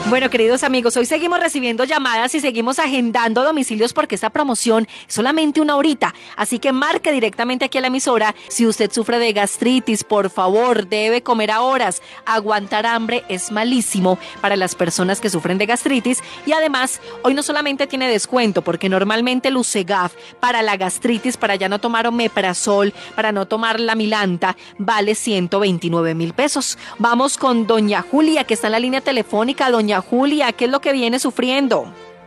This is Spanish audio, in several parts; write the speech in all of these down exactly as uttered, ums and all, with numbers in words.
Bueno, queridos amigos, hoy seguimos recibiendo llamadas y seguimos agendando domicilios porque esta promoción es solamente una horita. Así que marque directamente aquí a la emisora. Si usted sufre de gastritis, por favor, debe comer a horas. Aguantar hambre es malísimo para las personas que sufren de gastritis. Y además, hoy no solamente tiene descuento, porque normalmente el Usegaf para la gastritis, para ya no tomar omeprazol, para no tomar la Milanta, vale ciento veintinueve mil pesos. Vamos con doña Julia, que está en la línea telefónica. Doña Julia, ¿qué es lo que viene sufriendo?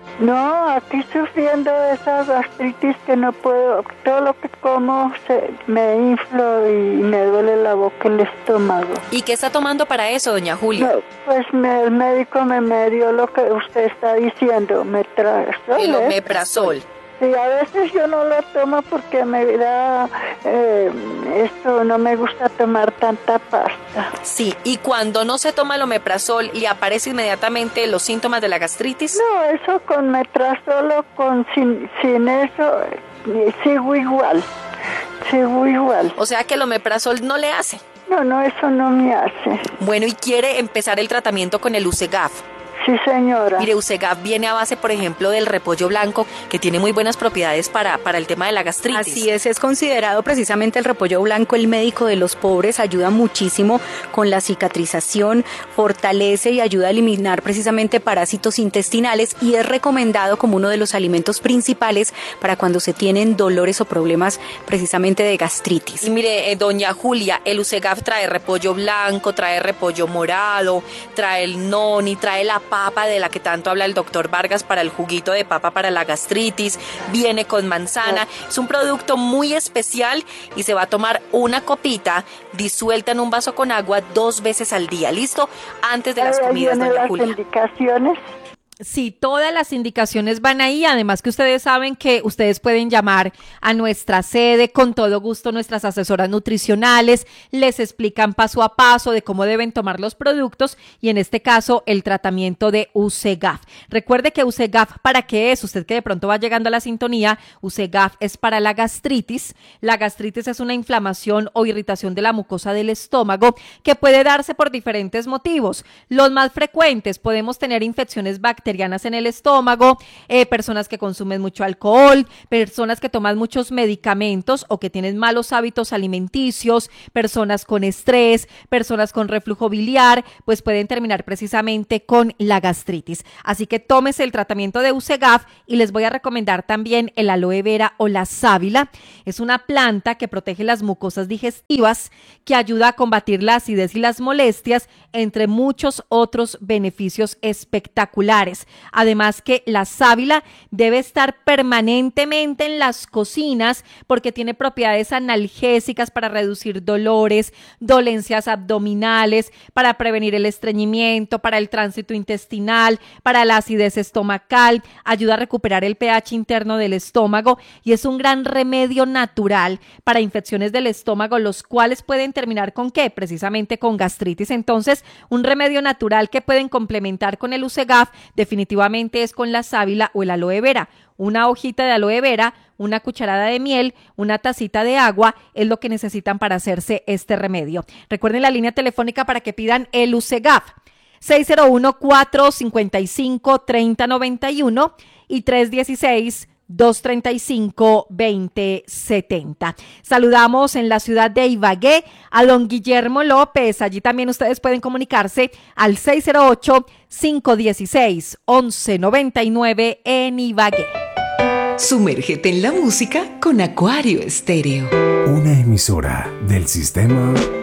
No, aquí sufriendo de esa gastritis que no puedo, todo lo que como se, me inflo y me duele la boca, el estómago. ¿Y qué está tomando para eso, doña Julia? No, pues me, el médico me, me dio lo que usted está diciendo, me trae. El omeprazol. Sí, a veces yo no lo tomo porque me da, eh, esto no me gusta tomar tanta pasta. Sí, y cuando no se toma el omeprazol, ¿le aparece inmediatamente los síntomas de la gastritis? No, eso con metrazol o con, sin, sin eso, eh, sigo igual, sigo igual. O sea que el omeprazol no le hace. No, no, eso no me hace. Bueno, ¿y quiere empezar el tratamiento con el Usegaf? Sí, señora. Mire, Usegaf viene a base, por ejemplo, del repollo blanco, que tiene muy buenas propiedades para, para el tema de la gastritis. Así es, es considerado precisamente el repollo blanco el médico de los pobres, ayuda muchísimo con la cicatrización, fortalece y ayuda a eliminar precisamente parásitos intestinales y es recomendado como uno de los alimentos principales para cuando se tienen dolores o problemas precisamente de gastritis. Y mire, eh, doña Julia, el Usegaf trae repollo blanco, trae repollo morado, trae el noni, trae la papa de la que tanto habla el doctor Vargas para el juguito de papa para la gastritis, viene con manzana, es un producto muy especial y se va a tomar una copita disuelta en un vaso con agua dos veces al día, ¿listo? Antes de las comidas, doña Julia. Las indicaciones. Sí, todas las indicaciones van ahí, además que ustedes saben que ustedes pueden llamar a nuestra sede, con todo gusto nuestras asesoras nutricionales les explican paso a paso de cómo deben tomar los productos y en este caso el tratamiento de Usegaf. Recuerde que Usegaf, ¿para qué es? Usted que de pronto va llegando a la sintonía, Usegaf es para la gastritis. La gastritis es una inflamación o irritación de la mucosa del estómago que puede darse por diferentes motivos. Los más frecuentes, podemos tener infecciones bacterianas bacterianas en el estómago, eh, personas que consumen mucho alcohol, personas que toman muchos medicamentos o que tienen malos hábitos alimenticios, personas con estrés, personas con reflujo biliar, pues pueden terminar precisamente con la gastritis. Así que tómese el tratamiento de Usegaf y les voy a recomendar también el aloe vera o la sábila. Es una planta que protege las mucosas digestivas, que ayuda a combatir la acidez y las molestias, entre muchos otros beneficios espectaculares. Además que la sábila debe estar permanentemente en las cocinas porque tiene propiedades analgésicas para reducir dolores, dolencias abdominales, para prevenir el estreñimiento, para el tránsito intestinal, para la acidez estomacal, ayuda a recuperar el pH interno del estómago y es un gran remedio natural para infecciones del estómago, los cuales pueden terminar con ¿qué? Precisamente con gastritis. Entonces, un remedio natural que pueden complementar con el Usegaf definitivamente es con la sábila o el aloe vera. Una hojita de aloe vera, una cucharada de miel, una tacita de agua es lo que necesitan para hacerse este remedio. Recuerden la línea telefónica para que pidan el Usegaf, seis cero uno, cuatro cinco cinco, tres cero nueve uno y tres uno seis, dos tres cinco, dos cero siete cero. Saludamos en la ciudad de Ibagué a don Guillermo López. Allí también ustedes pueden comunicarse al seis cero ocho, cinco uno seis, once noventa y nueve en Ibagué. Sumérgete en la música con Acuario Estéreo. Una emisora del sistema